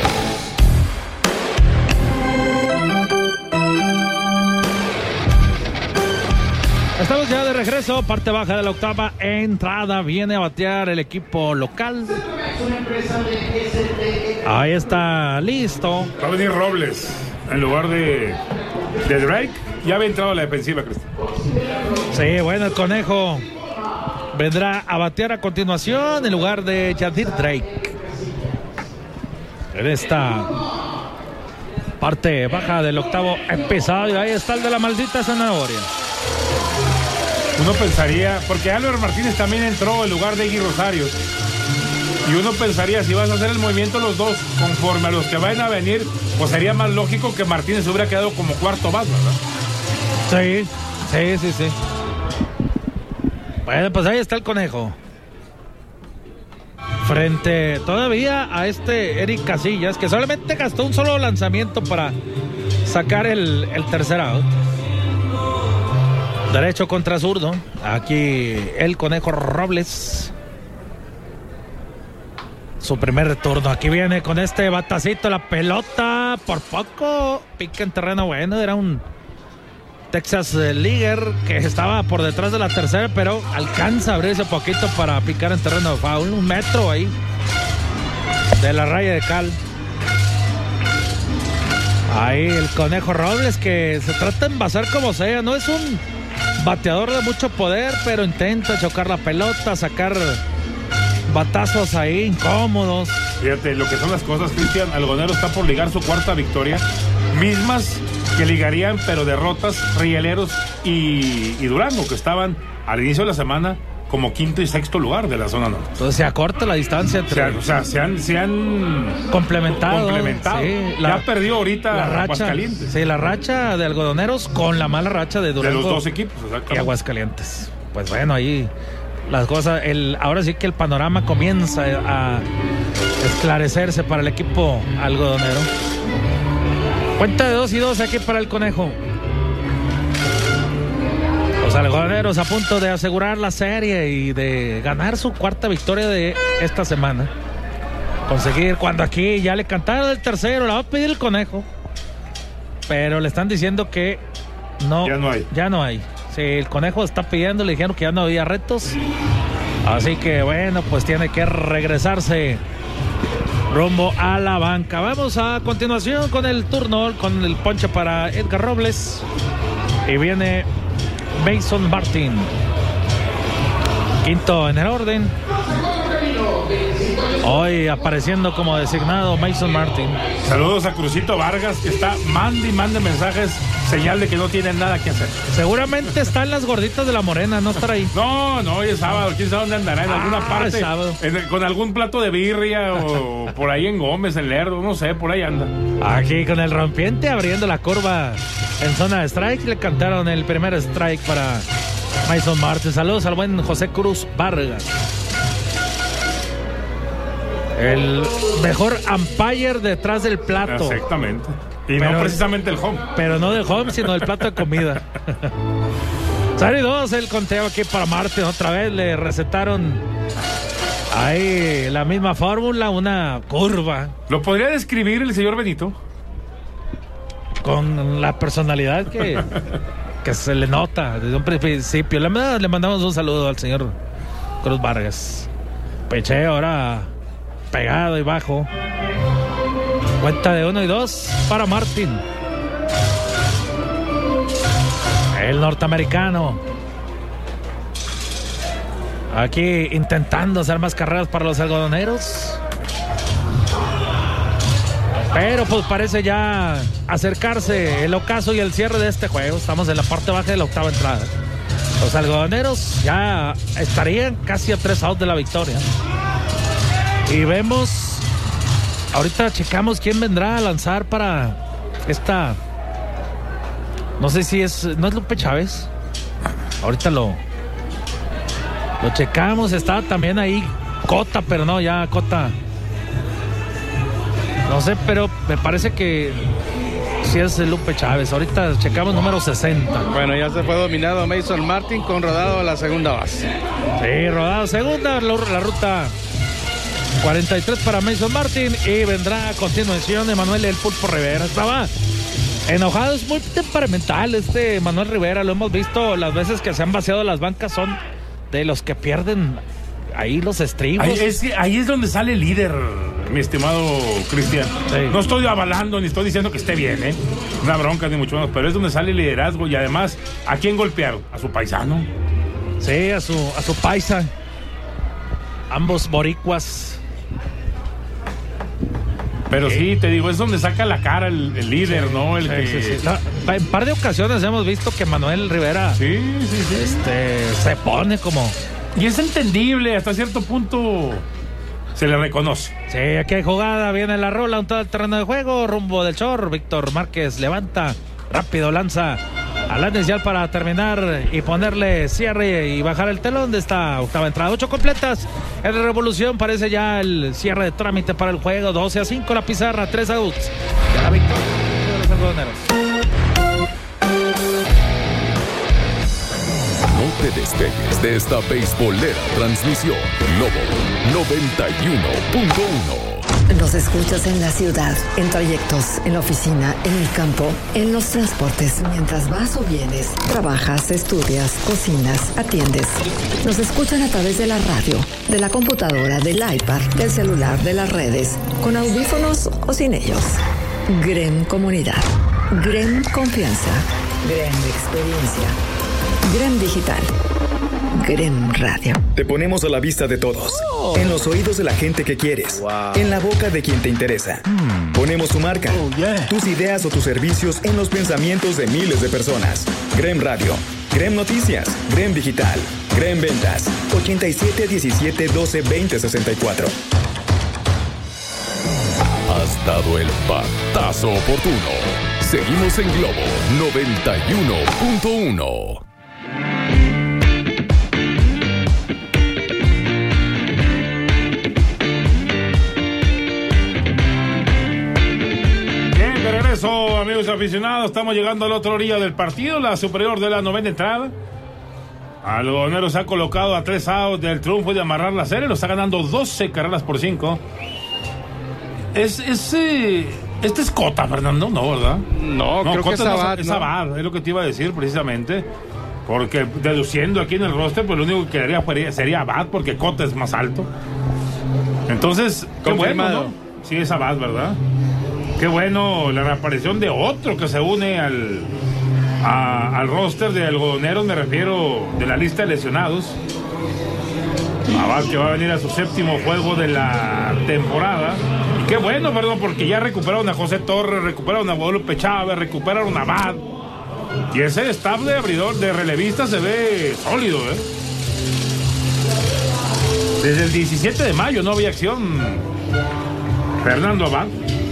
Estamos ya de regreso, parte baja de la octava entrada. Viene a batear el equipo local. Ahí está, listo. Va a venir Robles en lugar de Drake. Ya había entrado a la defensiva, Cristian. Sí, bueno, el Conejo vendrá a batear a continuación en lugar de Yadir Drake. En esta parte baja del octavo episodio. Ahí está el de la maldita zanahoria. Uno pensaría, porque Álvaro Martínez también entró en lugar de Iggy Rosario. Y uno pensaría, si vas a hacer el movimiento los dos conforme a los que vayan a venir, pues sería más lógico que Martínez hubiera quedado como cuarto base, ¿verdad? Sí. Bueno, pues ahí está el Conejo. Frente todavía a este Eric Casillas, que solamente gastó un solo lanzamiento para sacar el tercer out. Derecho contra zurdo. Aquí el Conejo Robles. Su primer turno. Aquí viene con este batacito la pelota. Por poco pica en terreno bueno. Era un Texas Leaguer que estaba por detrás de la tercera, pero alcanza a abrirse poquito para picar en terreno de foul. 1 metro ahí de la raya de cal. Ahí el Conejo Robles, que se trata de envasar como sea. No es un bateador de mucho poder, pero intenta chocar la pelota, sacar batazos ahí incómodos. Fíjate lo que son las cosas, Cristian. Algonero está por ligar su cuarta victoria, mismas que ligarían, pero derrotas, Rieleros y Durango, que estaban al inicio de la semana como quinto y sexto lugar de la zona norte. Entonces se acorta la distancia entre... se han complementado. Sí, ya perdió ahorita la racha, Aguascalientes. Sí, la racha de Algodoneros con la mala racha de Durango. De los dos equipos, y Aguascalientes. Pues bueno, ahí las cosas... ahora sí que el panorama comienza a esclarecerse para el equipo algodonero. Cuenta de 2-2 aquí para el Conejo. Los algodoneros a punto de asegurar la serie y de ganar su cuarta victoria de esta semana. Conseguir cuando aquí ya le cantaron el tercero, la va a pedir el Conejo. Pero le están diciendo que no. Ya no hay. Sí, el Conejo está pidiendo, le dijeron que ya no había retos. Así que bueno, pues tiene que regresarse rumbo a la banca. Vamos a continuación con el turno, con el ponche para Edgar Robles. Y viene Mason Martin. Quinto en el orden. Hoy apareciendo como designado Mason Martin. Saludos a Crucito Vargas, que está mande y mande mensajes, señal de que no tiene nada que hacer. Seguramente está en las gorditas de la Morena, no estará ahí. No, hoy es sábado, quién sabe dónde andará, en alguna parte, con algún plato de birria o por ahí en Gómez, en Lerdo, no sé, por ahí anda. Aquí con el rompiente abriendo la curva en zona de strike, le cantaron el primer strike para Mason Martin. Saludos al buen José Cruz Vargas. El mejor umpire detrás del plato. Exactamente. Y pero, no precisamente el home. Pero no del home, sino del plato de comida. 0-2 el conteo aquí para Martin. Otra vez le recetaron ahí la misma fórmula, una curva. ¿Lo podría describir el señor Benito? Con la personalidad que se le nota desde un principio. Le mandamos un saludo al señor Cruz Vargas. Peche ahora pegado y bajo. Cuenta de 1-2 para Martin. El norteamericano. Aquí intentando hacer más carreras para los algodoneros. Pero pues parece ya acercarse el ocaso y el cierre de este juego. Estamos en la parte baja de la octava entrada. Los algodoneros ya estarían casi a 3 outs de la victoria. Y vemos, ahorita checamos quién vendrá a lanzar para esta. No sé si no es Lupe Chávez. Ahorita lo checamos. Está también ahí Cota, pero no, ya Cota. No sé, pero me parece que sí es Lupe Chávez. Ahorita checamos número 60. Bueno, ya se fue dominado Mason Martin con rodado a la segunda base. Sí, rodado segunda, la ruta 43 para Mason Martin. Y vendrá a continuación Emanuel El Pulpo Rivera. Estaba enojado, es muy temperamental Manuel Rivera. Lo hemos visto las veces que se han vaciado las bancas. Son de los que pierden ahí los estribos. Ahí es donde sale el líder, mi estimado Cristian. Sí. No estoy avalando ni estoy diciendo que esté bien, una bronca ni mucho menos, pero es donde sale el liderazgo. Y además, ¿a quién golpearon? ¿A su paisano? Sí, a su paisa. Ambos boricuas. Pero sí, te digo, es donde saca la cara el líder, ¿no? El que... Sí. En par de ocasiones hemos visto que Manuel Rivera se pone como... Y es entendible, hasta cierto punto se le reconoce. Sí, aquí hay jugada, viene la rola, un todo el terreno de juego, rumbo del short. Víctor Márquez levanta, rápido lanza a la inicial para terminar y ponerle cierre y bajar el telón de esta octava entrada. 8 completas en Revolución, parece ya el cierre de trámite para el juego. 12-5 la pizarra, 3 outs. Ya la victoria de los algodoneros. No te despegues de esta beisbolera transmisión. Globo 91.1. Nos escuchas en la ciudad, en trayectos, en la oficina, en el campo, en los transportes, mientras vas o vienes, trabajas, estudias, cocinas, atiendes. Nos escuchan a través de la radio, de la computadora, del iPad, del celular, de las redes, con audífonos o sin ellos. GREM Comunidad, GREM Confianza, GREM Experiencia, GREM Digital, GREM Radio. Te ponemos a la vista de todos, en los oídos de la gente que quieres, en la boca de quien te interesa. Ponemos tu marca, tus ideas o tus servicios en los pensamientos de miles de personas. GREM Radio, GREM Noticias, GREM Digital, GREM Ventas, 87 17 12 20 64. Has dado el patazo oportuno. Seguimos en Globo 91.1. Amigos aficionados, estamos llegando a la otra orilla del partido, la superior de la novena entrada. Algodoneros se ha colocado a 3 outs del triunfo y de amarrar la serie, lo está ganando 12 carreras por 5. Este es Cota, Fernando, ¿no, verdad? No, creo Cota que es Abad. Es Abad, es lo que te iba a decir precisamente. Porque deduciendo aquí en el roster, pues lo único que quedaría sería Abad, porque Cota es más alto. Entonces, qué bueno, ¿no? Sí, es Abad, ¿verdad? Qué bueno la reaparición de otro que se une al roster de algodoneros, me refiero de la lista de lesionados. Abad, que va a venir a su 7º juego de la temporada. Y qué bueno, perdón, porque ya recuperaron a José Torres, recuperaron a Guadalupe Chávez, recuperaron a Abad. Y ese staff de abridor, de relevista, se ve sólido, Desde el 17 de mayo no había acción. Fernando Abad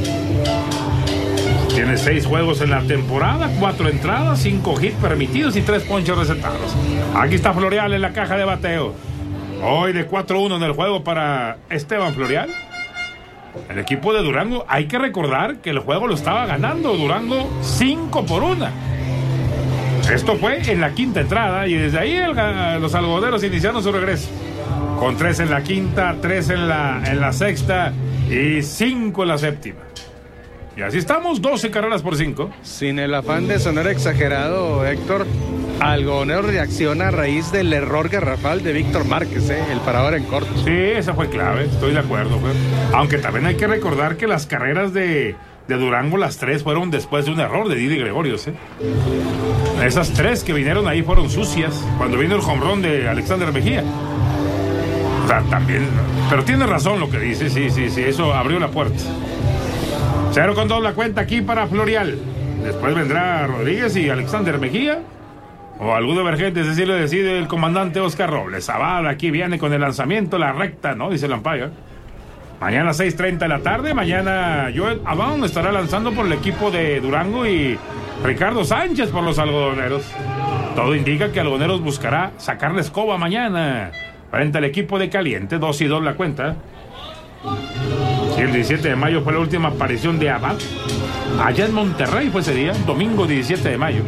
tiene 6 juegos en la temporada, 4 entradas, 5 hits permitidos y 3 ponches recetados. Aquí está Florial en la caja de bateo. Hoy de 4-1 en el juego para Esteban Florial. El equipo de Durango, hay que recordar que el juego lo estaba ganando Durango 5-1. Esto fue en la 5ª entrada y desde ahí los algodoneros iniciaron su regreso. Con 3 en la 5ª, 3 en la 6ª y 5 en la 7ª. Y así estamos, 12 carreras por 5. Sin el afán de sonar exagerado, Héctor, Algodonero reacciona a raíz del error garrafal de Víctor Márquez, el parador en corto. Sí, esa fue clave, estoy de acuerdo, pues. Aunque también hay que recordar que las carreras de Durango, las 3 fueron después de un error de Didi Gregorios, Esas 3 que vinieron ahí fueron sucias cuando vino el home run de Alexander Mejía. O sea, también, pero tiene razón lo que dice, sí, eso abrió la puerta. 0-2 la cuenta aquí para Florial. Después vendrá Rodríguez y Alexander Mejía. O algún emergente, es decir, lo decide el comandante Oscar Robles. Zabala aquí viene con el lanzamiento, la recta, ¿no? Dice el umpire. Mañana 6:30 de la tarde. Mañana Joel Abón estará lanzando por el equipo de Durango y Ricardo Sánchez por los algodoneros. Todo indica que Algodoneros buscará sacar la escoba mañana frente al equipo de Caliente. 2-2 la cuenta. Sí, el 17 de mayo fue la última aparición de Abad. Allá en Monterrey fue ese día, domingo 17 de mayo.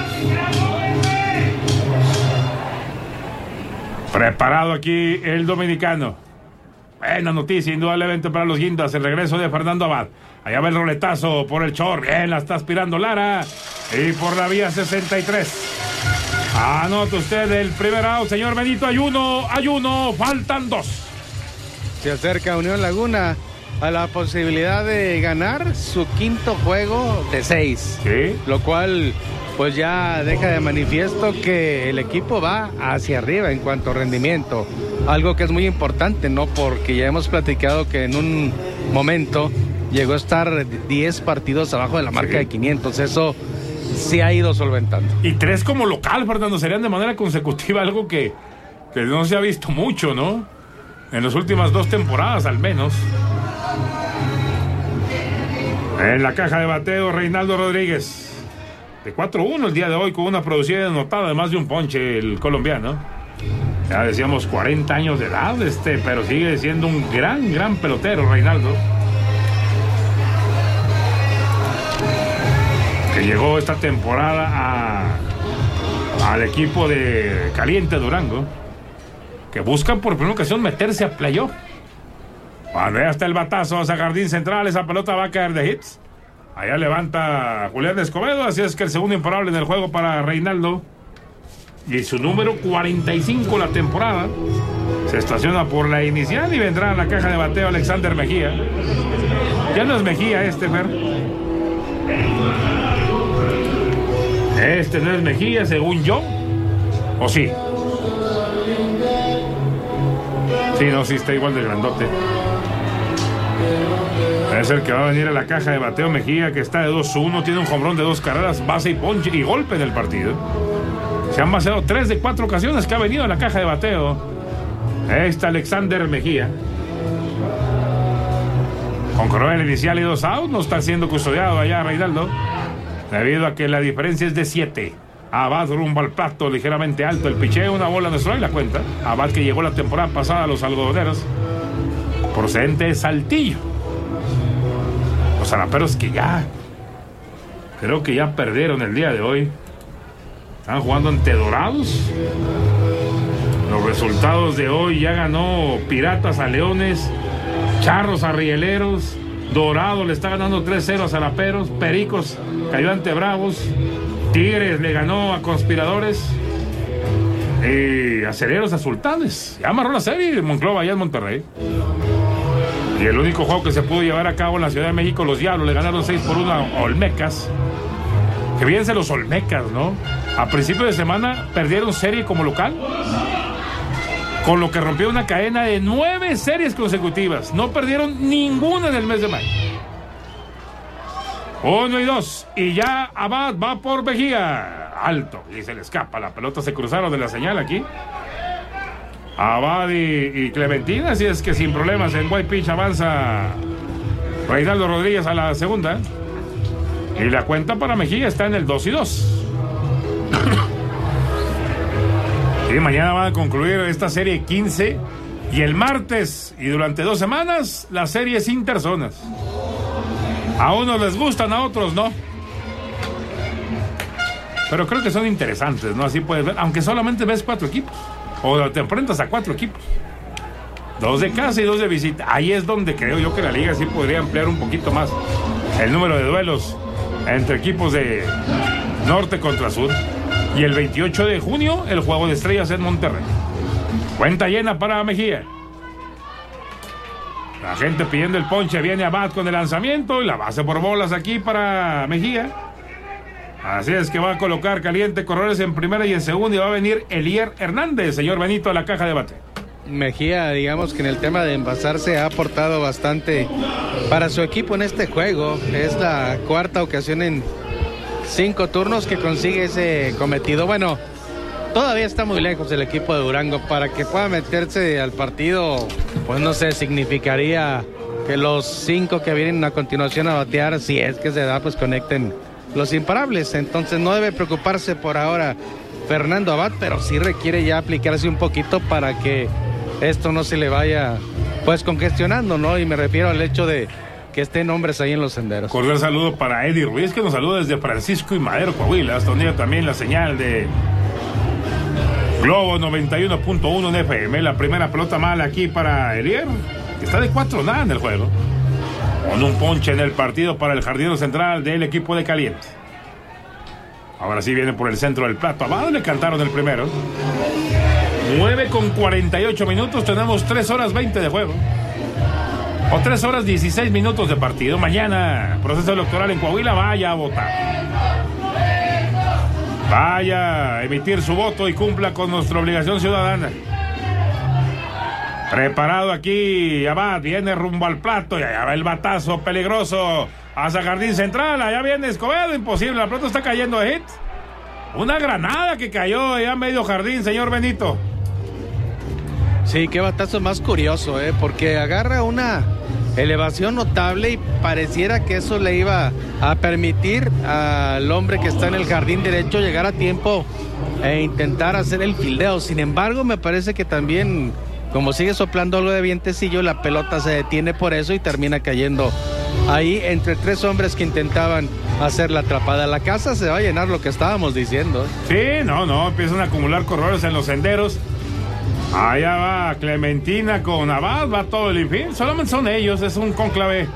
Preparado aquí el dominicano. Buena noticia, indudablemente para los guindas, el regreso de Fernando Abad. Allá va el roletazo por el short. Bien, la está aspirando Lara. Y por la vía 63. Anota usted el primer out, señor Benito. Hay uno, faltan 2. Se acerca Unión Laguna a la posibilidad de ganar su quinto juego de 6. ¿Sí? Lo cual pues ya deja de manifiesto que el equipo va hacia arriba en cuanto a rendimiento. Algo que es muy importante, ¿no? Porque ya hemos platicado que en un momento llegó a estar 10 partidos abajo de la marca de 500. Eso sí ha ido solventando. Y 3 como local, Fernando, serían de manera consecutiva, algo que no se ha visto mucho, ¿no? En las últimas 2 temporadas, al menos. En la caja de bateo, Reinaldo Rodríguez. De 4-1 el día de hoy, con una producción anotada de más de un ponche, el colombiano. Ya decíamos 40 años de edad, pero sigue siendo un gran pelotero, Reinaldo. Que llegó esta temporada al equipo de Caliente Durango, que buscan por primera ocasión meterse a playoff. Cuando ya está el batazo hacia Jardín Central, esa pelota va a caer de hits. Allá levanta Julián Escobedo, así es que el segundo imparable en el juego para Reinaldo. Y su número 45 la temporada. Se estaciona por la inicial y vendrá a la caja de bateo Alexander Mejía. Ya no es Mejía Fer. No es Mejía, según yo. ¿O sí? Sí, no, sí está igual de grandote. Es el que va a venir a la caja de bateo Mejía, que está de 2-1, tiene un jonrón de 2 carreras, base y ponche y golpe en el partido. Se han baseado 3 de 4 ocasiones que ha venido a la caja de bateo. Está Alexander Mejía. Con correo inicial y 2 outs, no está siendo custodiado allá Reinaldo, debido a que la diferencia es de 7. Abad rumbo al plato, ligeramente alto el picheo, una bola no y la cuenta. Abad, que llegó la temporada pasada a los algodoneros, procedente de Saltillo. Los zaraperos que creo que ya perdieron el día de hoy. Están jugando ante Dorados. Los resultados de hoy: ya ganó Piratas a Leones, Charros a Rieleros, Dorado le está ganando 3-0 a Zaraperos, Pericos cayó ante Bravos, Tigres le ganó a Conspiradores y Acereros a Sultanes. Ya amarró la serie de Monclova allá en Monterrey. Y el único juego que se pudo llevar a cabo en la Ciudad de México, los Diablos le ganaron 6-1 a Olmecas. Que fíjense los Olmecas, ¿no? A principio de semana perdieron serie como local, con lo que rompió una cadena de 9 series consecutivas. No perdieron ninguna en el mes de mayo. 1-2. Y ya Abad va por Mejía. Alto. Y se le escapa. La pelota se cruzaron de la señal aquí. Abad y Clementina. Así es que sin problemas en white pitch avanza Reinaldo Rodríguez a la segunda. Y la cuenta para Mejía está en el 2-2. Y mañana van a concluir esta serie 15. Y el martes y durante 2 semanas las series interzonas. A unos les gustan, a otros no. Pero creo que son interesantes, ¿no? Así puedes ver, aunque solamente ves 4 equipos. O te enfrentas a 4 equipos. 2 de casa y 2 de visita. Ahí es donde creo yo que la liga sí podría ampliar un poquito más el número de duelos entre equipos de norte contra sur. Y el 28 de junio, el Juego de Estrellas en Monterrey. Cuenta llena para Mejía. La gente pidiendo el ponche, viene Abad con el lanzamiento y la base por bolas aquí para Mejía. Así es que va a colocar Caliente corredores en primera y en segunda y va a venir Elier Hernández, señor Benito, a la caja de bate. Mejía, digamos que en el tema de envasarse ha aportado bastante para su equipo en este juego. Es la cuarta ocasión en 5 turnos que consigue ese cometido. Bueno, todavía está muy lejos el equipo de Durango. Para que pueda meterse al partido, pues no sé, significaría que los 5 que vienen a continuación a batear, si es que se da, pues conecten los imparables. Entonces no debe preocuparse por ahora Fernando Abad, pero sí requiere ya aplicarse un poquito para que esto no se le vaya pues congestionando, ¿no? Y me refiero al hecho de que estén hombres ahí en los senderos. Cordial saludo para Eddie Ruiz, que nos saluda desde Francisco y Madero, Coahuila, donde también la señal de Globo 91.1 en FM. La primera pelota mala aquí para Elier, que está de 4-0 en el juego, con un ponche en el partido para el jardinero central del equipo de Caliente. Ahora sí viene por el centro del plato. Abad le cantaron el primero. 9:48 minutos. Tenemos 3 horas 20 de juego. O 3 horas 16 minutos de partido. Mañana, proceso electoral en Coahuila. Vaya a votar. Vaya a emitir su voto y cumpla con nuestra obligación ciudadana. Preparado aquí Abad, viene rumbo al plato y allá va el batazo peligroso hacia Jardín Central. Allá viene Escobedo, imposible, la pelota está cayendo de hit. Una granada que cayó allá a medio jardín, señor Benito. Sí, qué batazo más curioso, porque agarra una elevación notable y pareciera que eso le iba a permitir al hombre que está en el jardín derecho llegar a tiempo e intentar hacer el fildeo. Sin embargo, me parece que también, como sigue soplando algo de vientecillo, la pelota se detiene por eso y termina cayendo ahí entre 3 hombres que intentaban hacer la atrapada. La casa se va a llenar, lo que estábamos diciendo. Sí, no, empiezan a acumular corredores en los senderos. Allá va Clementina con Abad, va todo el infield. Solamente son ellos, es un cónclave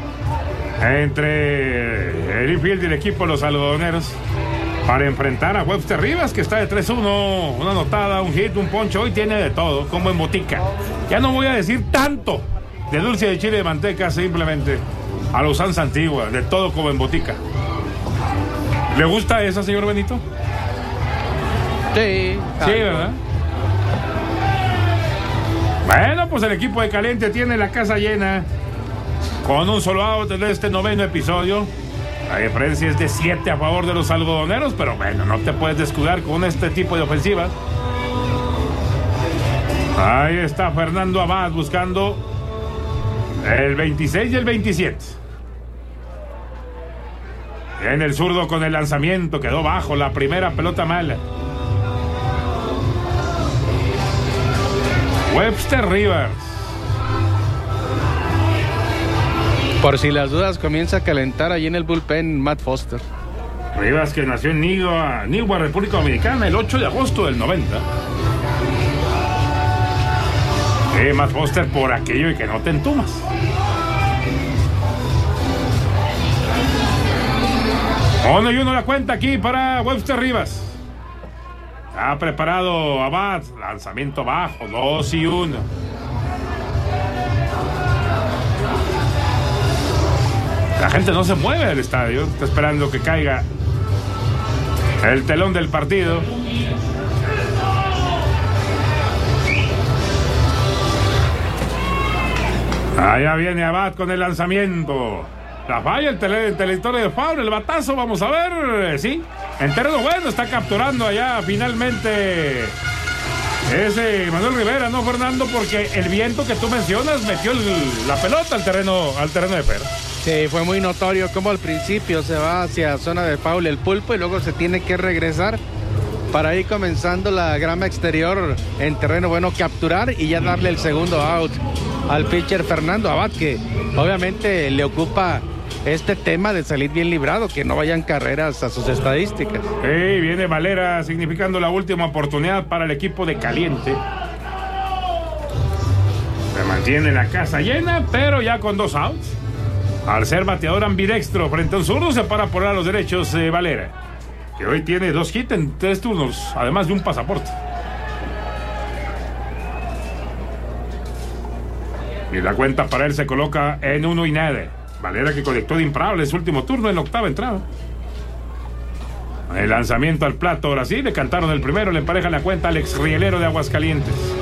entre el infield y el equipo de los algodoneros para enfrentar a Webster Rivas, que está de 3-1, una anotada, un hit, un poncho. Hoy tiene de todo, como en botica. Ya no voy a decir tanto de dulce de chile de manteca, simplemente a la usanza antigua, de todo como en botica. ¿Le gusta esa, señor Benito? Sí, ¿verdad? Bueno, pues el equipo de Caliente tiene la casa llena con un solo out de este 9º episodio. La diferencia es de 7 a favor de los algodoneros, pero bueno, no te puedes descuidar con este tipo de ofensiva. Ahí está Fernando Abad buscando el 26 y el 27. En el zurdo con el lanzamiento, quedó bajo la primera pelota mala. Webster Rivas. Por si las dudas, comienza a calentar allí en el bullpen Matt Foster. Rivas, que nació en Nigua, República Dominicana, el 8 de agosto del 90. Matt Foster por aquello y que no te entumas. Uno y uno la cuenta aquí para Webster Rivas. Ha preparado Abad, lanzamiento bajo, 2-1. La gente no se mueve del estadio, está esperando que caiga el telón del partido. Allá viene Abad con el lanzamiento. La falla, el territorio de foul, el batazo, vamos a ver, sí. En terreno bueno, está capturando allá finalmente ese Manuel Rivera, ¿no, Fernando? Porque el viento que tú mencionas metió la pelota al terreno de Pera. Sí, fue muy notorio como al principio se va hacia zona de foul el pulpo y luego se tiene que regresar para ir comenzando la grama exterior en terreno bueno, capturar y ya darle el segundo out al pitcher Fernando Abad, que obviamente le ocupa este tema de salir bien librado, que no vayan carreras a sus estadísticas. Viene Valera significando la última oportunidad para el equipo de Caliente. Se mantiene la casa llena, pero ya con 2 outs. Al ser bateador ambidextro frente a un zurdo, se para por los derechos Valera, que hoy tiene 2 hits en 3 turnos, además de un pasaporte. Y la cuenta para él se coloca en 1-0. Valera, que conectó de imparable su último turno en la octava entrada. El lanzamiento al plato, ahora sí, le cantaron el primero, le empareja la cuenta al ex rielero de Aguascalientes.